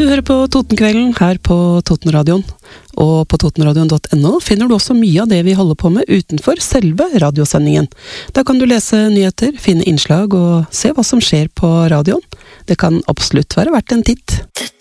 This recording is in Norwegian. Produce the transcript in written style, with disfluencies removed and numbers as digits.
hører på Totenkvelden her på Totenradioen, og på totenradioen.no finner du også mye av det vi holder på med utenfor selve radiosendingen. Da kan du lese nyheter, finne innslag og se hva som skjer på radioen. Det kan absolutt være verdt en titt.